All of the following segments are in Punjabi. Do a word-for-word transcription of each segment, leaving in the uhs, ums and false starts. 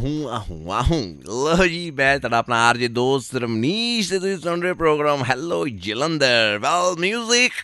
ਆਹੂੰ ਆਹੂੰ ਆਹੂੰ ਲੋ ਜੀ ਮੈਂ ਤੁਹਾਡਾ ਆਪਣਾ ਆਰ ਜੇ ਦੋਸਤ ਰਮਨੀਸ਼ ਤੇ ਤੁਸੀਂ ਸੁਣ ਰਹੇ programme hello Jalandhar well music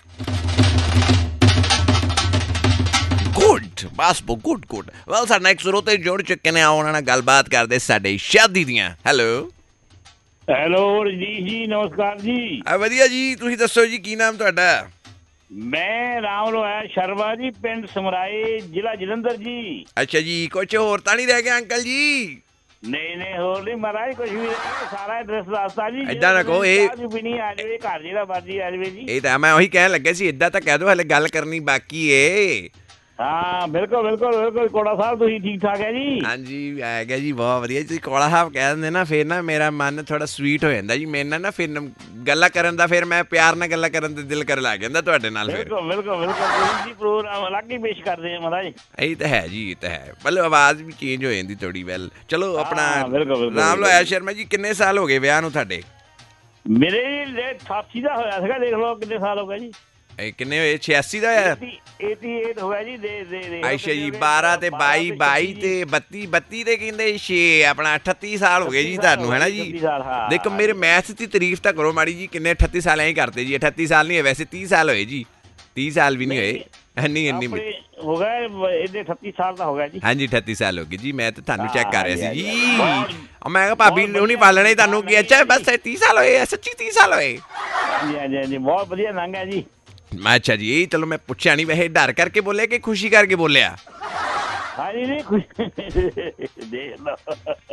good ਬਸ ਬੋ ਗੁੱਡ ਗੁੱਡ ਵੈਲ ਸਾਡਾ ਇੱਕ ਸਰੋਤੇ ਜੋੜ ਚੁੱਕੇ ਨੇ ਆਉਣ ਨਾਲ ਗੱਲਬਾਤ ਕਰਦੇ ਸਾਡੇ ਸ਼ਾਦੀ ਦੀਆਂ ਹੈਲੋ ਹੈਲੋ ਰਜੀਸ਼ ਜੀ ਨਮਸਕਾਰ ਜੀ ਆ ਵਧੀਆ ਜੀ ਤੁਸੀਂ ਦੱਸੋ ਜੀ ਕੀ ਨਾਮ ਤੁਹਾਡਾ ਮੈਂ ਰਾਮ ਲੋਇਆ ਸ਼ਰਮਾ ਜੀ ਪਿੰਡ ਸਮਰਾਏ ਜ਼ਿਲ੍ਹਾ ਜਲੰਧਰ ਜੀ ਅੱਛਾ ਜੀ ਕੁਛ ਹੋਰ ਤਾਂ ਨਹੀਂ ਰਹਿ ਗਿਆ ਅੰਕਲ ਜੀ ਨਹੀਂ ਨਹੀਂ ਹੋਰ ਨਹੀਂ ਮਹਾਰਾਜ ਕੁਛ ਵੀ ਸਾਰਾ ਐਡਰੈਸ ਦੱਸਤਾ ਜੀ ਏਦਾਂ ਨਾ ਕਹੋ ਇਹ ਵੀ ਨਹੀਂ ਆ ਜਾਵੇ ਘਰ ਜਿਹੜਾ ਮਰਜੀ ਆ ਜਾਵੇ ਜੀ ਇਹ ਤਾਂ ਮੈਂ ਉਹੀ ਕਹਿਣ ਲੱਗਾ ਸੀ ਏਦਾਂ ਤਾਂ ਕਹਿ ਦੋ ਹਲੇ ਗੱਲ ਕਰਨੀ ਬਾਕੀ ਏ ਹਾਂ ਬਿਲਕੁਲ ਬਿਲਕੁਲ ਬਿਲਕੁਲ ਕੋੜਾ ਸਾਹਿਬ ਤੁਸੀਂ ਠੀਕ ਠਾਕ ਹੈ ਜੀ ਹਾਂਜੀ ਆ ਗਿਆ ਜੀ ਬਹੁਤ ਵਧੀਆ ਤੁਸੀਂ ਕੋੜਾ ਸਾਹਿਬ ਕਹਿ ਦਿੰਦੇ ਨਾ ਫਿਰ ਨਾ ਮੇਰਾ ਮਨ ਥੋੜਾ ਸਵੀਟ ਹੋ ਜਾਂਦਾ ਜੀ ਮੇਰੇ ਨਾਲ ਨਾ ਫਿਰ ਗੱਲਾਂ ਕਰਨ ਦਾ ਫਿਰ ਮੈਂ ਪਿਆਰ ਨਾਲ ਗੱਲਾਂ ਕਰਨ ਤੇ ਦਿਲ ਕਰ ਲੱਗ ਜਾਂਦਾ ਤੁਹਾਡੇ ਨਾਲ ਫਿਰ ਬਿਲਕੁਲ ਬਿਲਕੁਲ ਬਿਲਕੁਲ ਜੀ ਪ੍ਰੋਗਰਾਮ ਅਲੱਗ ਹੀ ਪੇਸ਼ ਕਰਦੇ ਆ ਮਹਾਰਾਜ ਇਹ ਤਾਂ ਹੈ ਜੀ ਇਹ ਤਾਂ ਹੈ ਮਤਲਬ ਆਵਾਜ਼ ਵੀ ਚੇਂਜ ਹੋ ਜਾਂਦੀ ਥੋੜੀ ਵੈਲ ਚਲੋ ਆਪਣਾ ਰਾਮ ਲੋਇਆ ਸ਼ਰਮਾ ਜੀ ਕਿੰਨੇ ਸਾਲ ਹੋ ਗਏ ਵਿਆਹ ਨੂੰ ਤੁਹਾਡੇ ਮੇਰੇ ਅਠਾਸੀ ਦਾ ਹੋਇਆ ਸੀਗਾ ਦੇਖ ਲਓ ਕਿੰਨੇ ਸਾਲ ਹੋ ਗਏ ਜੀ ਇਹ ਕਿੰਨੇ ਹੋਏ ਛਿਆਸੀ ਦਾ ਹੋਇਆ ਅਠਾਸੀ ਹੋਇਆ ਜੀ ਦੇ ਦੇ ਅੱਛਾ ਜੀ ਬਾਰਾਂ ਤੇ ਬਾਈ ਬਾਈ ਤੇ ਬੱਤੀ ਬੱਤੀ ਤੇ ਕਹਿੰਦੇ ਛੇ ਆਪਣਾ ਅਠੱਤੀ ਸਾਲ ਹੋ ਗਏ ਜੀ ਤੁਹਾਨੂੰ ਹੈ ਨਾ ਜੀ ਦੇਖੋ ਮੇਰੇ ਮੈਥ ਦੀ ਤਾਰੀਫ ਤਾਂ ਕਰੋ ਮਾੜੀ ਜੀ ਕਿੰਨੇ ਅਠੱਤੀ ਸਾਲ ਐਂ ਕਰਦੇ ਜੀ ਅਠੱਤੀ ਸਾਲ ਨਹੀਂ ਵੈਸੇ ਤੀਹ ਸਾਲ ਹੋਏ ਜੀ ਤੀਹ ਸਾਲ ਵੀ ਨਹੀਂ ਹੋਏ ਇੰਨੀ ਇੰਨੀ ਹੋ ਗਏ ਇਹਦੇ ਅਠੱਤੀ ਸਾਲ ਦਾ ਹੋ ਗਿਆ ਜੀ ਹਾਂਜੀ ਅਠੱਤੀ ਸਾਲ ਹੋ ਗਏ ਜੀ ਮੈਂ ਤਾਂ ਤੁਹਾਨੂੰ ਚੈੱਕ ਕਰ ਰਿਹਾ ਸੀ ਜੀ ਮੈਂ ਕਿਹਾ ਭਾਬੀ ਨੂੰ ਨਹੀਂ ਪਾਲਣਾ ਤੁਹਾਨੂੰ ਕੀ ਅੱਛਾ ਬਸ ਤੀਹ ਸਾਲ ਹੋਏ ਸੱਚੀ ਤੀਹ ਸਾਲ ਹੋਏ ਹਾਂਜੀ ਹਾਂਜੀ ਹਾਂਜੀ ਬਹੁਤ ਵਧੀਆ ਲੰਘਿਆ ਜੀ ਅੱਛਾ ਜੀ ਇਹ ਚਲੋ ਮੈਂ ਪੁੱਛਿਆ ਨਹੀਂ ਵੈਸੇ ਡਰ ਕਰਕੇ ਬੋਲਿਆ ਕਿ ਖੁਸ਼ੀ ਕਰਕੇ ਬੋਲਿਆ ਹਾਂਜੀ ਨਹੀਂ ਖੁਸ਼ੀ ਦੇਖ ਲਓ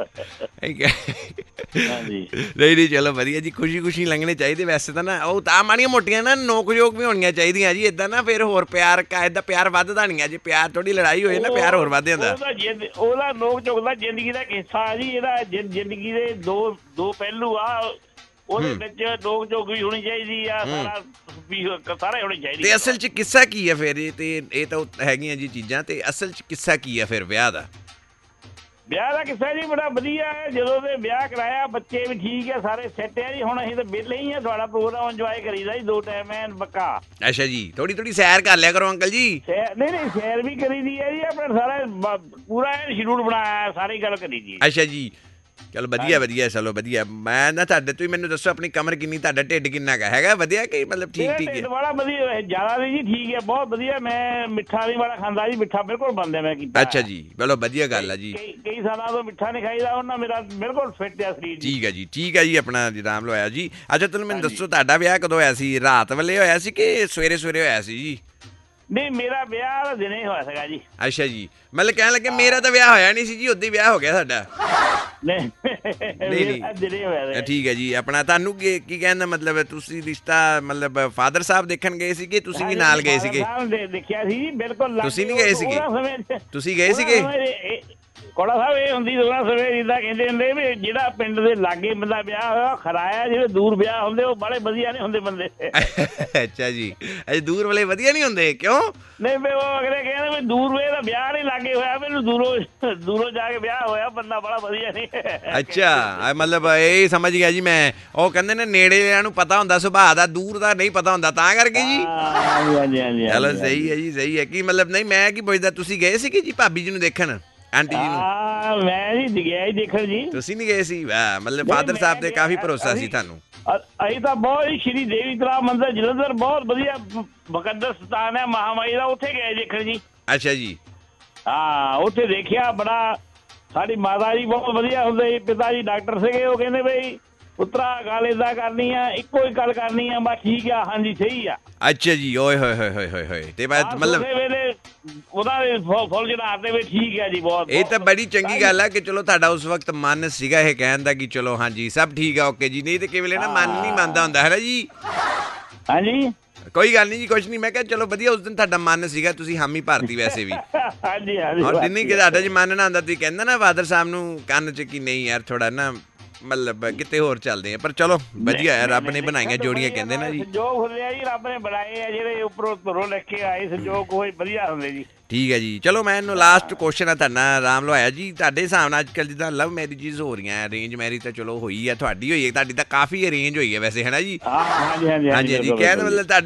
ਹਾਂਜੀ ਨਹੀਂ ਨਹੀਂ ਚਲੋ ਵਧੀਆ ਜੀ ਖੁਸ਼ੀ ਖੁਸ਼ੀ ਲੰਘਣੇ ਚਾਹੀਦੇ ਵੈਸੇ ਤਾਂ ਨਾ ਉਹ ਤਾਂ ਮਾੜੀਆਂ ਮੋਟੀਆਂ ਨਾ ਨੋਕ-ਝੋਕ ਵੀ ਹੋਣੀਆਂ ਚਾਹੀਦੀਆਂ ਜੀ ਏਦਾਂ ਨਾ ਫਿਰ ਹੋਰ ਪਿਆਰ ਏਦਾਂ ਪਿਆਰ ਵੱਧਦਾ ਨਹੀਂ ਆ ਜੇ ਪਿਆਰ ਥੋੜੀ ਲੜਾਈ ਹੋਏ ਨਾ ਪਿਆਰ ਹੋਰ ਵੱਧ ਜਾਂਦਾ ਉਹਦਾ ਨੋਕ-ਝੋਕ ਦਾ ਜ਼ਿੰਦਗੀ ਦਾ ਹਿੱਸਾ ਜੀ ਇਹਦਾ ਜ਼ਿੰਦਗੀ ਦੇ ਦੋ ਦੋ ਪਹਿਲੂ ਆ ਉਹਦੇ ਵਿੱਚ ਨੋਕ ਝੋਕ ਵੀ ਹੋਣੀ ਚਾਹੀਦੀ ਆ ਸਾਰਾ ਵੀ ਸਾਰਾ ਹੋਣੀ ਚਾਹੀਦੀ ਤੇ ਅਸਲ 'ਚ ਕਿੱਸਾ ਕੀ ਆ ਫਿਰ ਇਹ ਤੇ ਇਹ ਤਾਂ ਹੈਗੀਆਂ ਜੀ ਚੀਜ਼ਾਂ ਤੇ ਅਸਲ 'ਚ ਕਿੱਸਾ ਕੀ ਆ ਫਿਰ ਵਿਆਹ ਦਾ ਵਿਆਹ ਦਾ ਕਿੱਸਾ ਜੀ ਬੜਾ ਵਧੀਆ ਹੈ ਜਦੋਂ ਦੇ ਵਿਆਹ ਕਰਾਇਆ ਬੱਚੇ ਵੀ ਠੀਕ ਆ ਸਾਰੇ ਸੈੱਟ ਆ ਜੀ ਹੁਣ ਅਸੀਂ ਤਾਂ ਵਿਹਲੇ ਹੀ ਆ ਤੁਹਾਡਾ ਪ੍ਰੋਗਰਾਮ ਇੰਜੋਏ ਕਰੀਦਾ ਜੀ ਦੋ ਟਾਈਮ ਐਨ ਪੱਕਾ ਅੱਛਾ ਜੀ ਥੋੜੀ ਥੋੜੀ ਸੈਰ ਕਰ ਲਿਆ ਕਰੋ ਅੰਕਲ ਜੀ ਨਹੀਂ ਨਹੀਂ ਸੈਰ ਵੀ ਕਰੀਦੀ ਹੈ ਜੀ ਆਪਣਾ ਸਾਰਾ ਪੂਰਾ ਸ਼ਡਿਊਲ ਬਣਾਇਆ ਸਾਰੀ ਗੱਲ ਕਰੀ ਜੀ ਅੱਛਾ ਜੀ ਚਲੋ ਵਧੀਆ ਵਧੀਆ ਚਲੋ ਵਧੀਆ ਮੈਂ ਨਾ ਤੁਹਾਡੇ ਤੁਸੀਂ ਮੈਨੂੰ ਦੱਸੋ ਆਪਣੀ ਕਮਰ ਕਿੰਨੀ ਤੁਹਾਡਾ ਢਿੱਡ ਕਿੰਨਾ ਕਾ ਹੈਗਾ ਵਧੀਆ ਕਿ ਮਤਲਬ ਠੀਕ ਠੀਕ ਹੈ ਬੜਾ ਵਧੀਆ ਜ਼ਿਆਦਾ ਨਹੀਂ ਜੀ ਠੀਕ ਹੈ ਬਹੁਤ ਵਧੀਆ ਮੈਂ ਮਿੱਠਾ ਨਹੀਂ ਬੜਾ ਖਾਂਦਾ ਜੀ ਮਿੱਠਾ ਬਿਲਕੁਲ ਬੰਦ ਹੈ ਮੈਂ ਕੀਤਾ ਅੱਛਾ ਜੀ ਚਲੋ ਵਧੀਆ ਗੱਲ ਆ ਜੀ ਕਈ ਸਾਲਾਂ ਤੋਂ ਮਿੱਠਾ ਨਹੀਂ ਖਾਈਦਾ ਉਹਨਾਂ ਮੇਰਾ ਬਿਲਕੁਲ ਫਿੱਟ ਹੈ ਸਰੀਰ ਠੀਕ ਹੈ ਜੀ ਠੀਕ ਹੈ ਜੀ ਆਪਣਾ ਜੀ ਰਾਮ ਲੋਇਆ ਜੀ ਅੱਛਾ ਤੁਹਾਨੂੰ ਮੈਨੂੰ ਦੱਸੋ ਤੁਹਾਡਾ ਵਿਆਹ ਕਦੋਂ ਹੋਇਆ ਸੀ ਰਾਤ ਵੇਲੇ ਹੋਇਆ ਸੀ ਕਿ ਸਵੇਰੇ ਸਵੇਰੇ ਹੋਇਆ ਸੀ ਜੀ ਨਹੀਂ ਮੇਰਾ ਵਿਆਹ ਦਿਨੇ ਹੋਇਆ ਸੀਗਾ ਜੀ ਅੱਛਾ ਜੀ ਮਤਲਬ ਕਹਿਣ ਲੱਗੇ ਮੇਰਾ ਤਾਂ ਵਿਆਹ ਹੋਇਆ ਨਹੀਂ ਸੀ ਜੀ ਉਦੋਂ ਵਿਆਹ ਹੋ ਗਿਆ ਸਾਡਾ ਨਹੀਂ ਦਿਨੇ ਹੋਇਆ ਠੀਕ ਹੈ ਜੀ ਆਪਣਾ ਤੁਹਾਨੂੰ ਕੀ ਕੀ ਕਹਿੰਦਾ ਮਤਲਬ ਤੁਸੀਂ ਰਿਸ਼ਤਾ ਮਤਲਬ ਫਾਦਰ ਸਾਹਿਬ ਦੇਖਣ ਗਏ ਸੀਗੇ ਤੁਸੀਂ ਵੀ ਨਾਲ ਗਏ ਸੀਗੇ ਦੇਖਿਆ ਸੀ ਜੀ ਬਿਲਕੁਲ ਤੁਸੀਂ ਨਹੀਂ ਗਏ ਸੀਗੇ ਤੁਸੀਂ ਗਏ ਸੀਗੇ ਕੋੜਾ ਸਾਹਿਬ ਇਹ ਹੁੰਦੀ ਦੋਨਾਂ ਸਮੇਂ ਜਿੱਦਾਂ ਕਹਿੰਦੇ ਹੁੰਦੇ ਵੀ ਜਿਹੜਾ ਪਿੰਡ ਦੇ ਲਾਗੇ ਬੰਦਾ ਵਿਆਹ ਹੋਇਆ ਖਰਾਇਆ ਜਿਹੜੇ ਦੂਰ ਵਿਆਹ ਹੁੰਦੇ ਉਹ ਬੜੇ ਵਧੀਆ ਨਹੀਂ ਹੁੰਦੇ ਬੰਦੇ ਅੱਛਾ ਜੀ ਅਜੇ ਦੂਰ ਵਾਲੇ ਵਧੀਆ ਨਹੀਂ ਹੁੰਦੇ ਕਿਉਂ ਨਹੀਂ ਵੀ ਉਹ ਅਗਲੇ ਕਹਿੰਦੇ ਵੀ ਦੂਰ ਵੇ ਦਾ ਵਿਆਹ ਨਹੀਂ ਲਾਗੇ ਹੋਇਆ ਮੈਨੂੰ ਦੂਰੋਂ ਦੂਰੋਂ ਜਾ ਕੇ ਵਿਆਹ ਹੋਇਆ ਬੰਦਾ ਬੜਾ ਵਧੀਆ ਨਹੀਂ ਅੱਛਾ ਮਤਲਬ ਇਹ ਸਮਝ ਗਿਆ ਜੀ ਮੈਂ ਉਹ ਕਹਿੰਦੇ ਨੇ ਨੇੜੇ ਵਾਲਿਆਂ ਨੂੰ ਪਤਾ ਹੁੰਦਾ ਸੁਭਾਅ ਦਾ ਦੂਰ ਦਾ ਨਹੀਂ ਪਤਾ ਹੁੰਦਾ ਤਾਂ ਕਰਕੇ ਜੀ ਹਾਂਜੀ ਹਾਂਜੀ ਹਾਂਜੀ ਚਲੋ ਸਹੀ ਹੈ ਜੀ ਸਹੀ ਹੈ ਕੀ ਮਤਲਬ ਨਹੀਂ ਮੈਂ ਕੀ ਪੁੱਛਦਾ ਤੁਸੀਂ ਗਏ ਸੀਗੇ ਜੀ ਭਾਬੀ ਜੀ ਨੂੰ ਦੇਖਣ ਆਂਟੀ ਜੀ ਨੂੰ ਹਾਂ ਮੈਂ ਜੀ ਗਿਆ ਹੀ ਦੇਖਣ ਜੀ ਤੁਸੀਂ ਨਹੀਂ ਗਏ ਸੀ ਵਾਹ ਮਤਲਬ ਫਾਦਰ ਸਾਹਿਬ ਤੇ ਕਾਫੀ ਭਰੋਸਾ ਸੀ ਤੁਹਾਨੂੰ ਅਸੀਂ ਤਾਂ ਬਹੁਤ ਹੀ ਸ਼੍ਰੀ ਦੇਵੀ ਤਲਾਬ ਮੰਦਿਰ ਜਲੰਧਰ ਬਹੁਤ ਵਧੀਆ ਮੁਕੱਦਸ ਸਥਾਨ ਹੈ ਮਹਾਮਾਈ ਦਾ ਉੱਥੇ ਗਏ ਦੇਖਣ ਜੀ ਅੱਛਾ ਜੀ ਹਾਂ ਉੱਥੇ ਦੇਖਿਆ ਬੜਾ ਸਾਡੀ ਮਾਤਾ ਜੀ ਬਹੁਤ ਵਧੀਆ ਹੁੰਦੇ ਸੀ ਪਿਤਾ ਜੀ ਡਾਕਟਰ ਸੀਗੇ ਉਹ ਕਹਿੰਦੇ ਬਈ ਪੁੱਤਰਾ ਗੱਲ ਏਦਾਂ ਕਰਨੀ ਆ ਇੱਕੋ ਹੀ ਗੱਲ ਕਰਨੀ ਆ ਬਸ ਠੀਕ ਆ ਹਾਂਜੀ ਸਹੀ ਆ ਅੱਛਾ ਜੀ ਓਏ ਹੋਏ ਹੋਏ ਹੋਏ ਹੋਏ ਹੋਏ ਤੇ ਬਾਅਦ ਮਤਲਬ ਉਹਦਾ ਫੁੱਲ ਜਨਾਬ ਦੇ ਵਿੱਚ ਠੀਕ ਹੈ ਜੀ ਬਹੁਤ ਇਹ ਤਾਂ ਬੜੀ ਚੰਗੀ ਗੱਲ ਆ ਕਿ ਚਲੋ ਤੁਹਾਡਾ ਉਸ ਵਕਤ ਮਨ ਸੀਗਾ ਇਹ ਕਹਿਣ ਦਾ ਕਿ ਚਲੋ ਹਾਂਜੀ ਸਭ ਠੀਕ ਆ ਓਕੇ ਜੀ ਨਹੀਂ ਤੇ ਕਿਵੇਂ ਨਾ ਮਨ ਨਹੀਂ ਮੰਨਦਾ ਹੁੰਦਾ ਹੈ ਨਾ ਜੀ ਹਾਂਜੀ ਕੋਈ ਗੱਲ ਨਹੀਂ ਜੀ ਕੁਛ ਨਹੀਂ ਮੈਂ ਕਿਹਾ ਚਲੋ ਵਧੀਆ ਉਸ ਦਿਨ ਤੁਹਾਡਾ ਮਨ ਸੀਗਾ ਤੁਸੀਂ ਹਾਮੀ ਭਰਤੀ ਵੈਸੇ ਵੀ ਹਾਂਜੀ ਹਾਂਜੀ ਹੁਣ ਜਿੰਨੀ ਕਿ ਤੁਹਾਡਾ ਜੀ ਮਨ ਨਾ ਆਉਂਦਾ ਤੁਸੀਂ ਕਹਿੰਦਾ ਨਾ ਫਾਦਰ ਸਾਹਿਬ ਨੂੰ ਕੰਨ 'ਚ ਕਿ ਨਹੀਂ ਯਾਰ ਥੋੜਾ ਨਾ ਮਤਲਬ ਕਿਤੇ ਹੋਰ ਚੱਲਦੇ ਆ ਪਰ ਚਲੋ ਵਧੀਆ ਹੈ ਰੱਬ ਨੇ ਬਣਾਈਆਂ ਜੋੜੀਆਂ ਕਹਿੰਦੇ ਨਾ ਜੀ ਸੰਜੋਗ ਹੁੰਦੇ ਆ ਜੀ ਰੱਬ ਨੇ ਬਣਾਏ ਆ ਜਿਹੜੇ ਉੱਪਰੋਂ ਧਰੋਂ ਲਿਖ ਕੇ ਆਏ ਸੰਜੋਗ ਕੋਈ ਵਧੀਆ ਹੁੰਦੇ ਜੀ ਠੀਕ ਹੈ ਜੀ ਚਲੋ ਮੈਂ ਇਹਨੂੰ ਲਾਸਟ ਕੁਐਸਚਨ ਆ ਤੁਹਾਡਾ ਰਾਮ ਲੋਇਆ ਜੀ ਤੁਹਾਡੇ ਹਿਸਾਬ ਨਾਲ ਅੱਜ ਕੱਲ੍ਹ ਜਿੱਦਾਂ ਲਵ ਮੈਰਿਜਿਸ ਹੋ ਰਹੀਆਂ ਅਰੇਂਜ ਮੈਰਿਜ ਤਾਂ ਚਲੋ ਹੋਈ ਹੈ ਤੁਹਾਡੀ ਹੋਈ ਹੈ ਤੁਹਾਡੀ ਤਾਂ ਕਾਫੀ ਅਰੇਂਜ ਹੋਈ ਹੈ ਵੈਸੇ ਹੈ ਨਾ ਜੀ ਹਾਂਜੀ ਹਾਂਜੀ ਹਾਂਜੀ ਹਾਂਜੀ ਕਹਿਣ ਦਾ ਮਤਲਬ